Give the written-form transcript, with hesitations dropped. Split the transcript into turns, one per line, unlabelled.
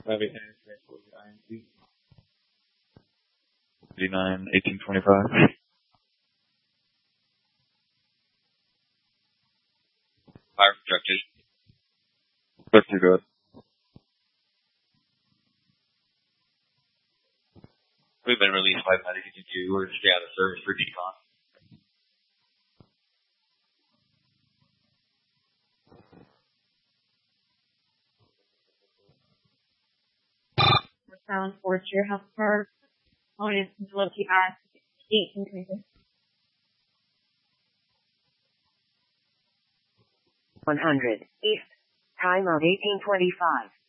Private INC 89-1825. Fire projected. That's too good. We've been released by Medic 2. We're going to stay out of service for decon.
We're Silent Forester, House Park. On is Loki at 1826.
100 East. Time of 1825.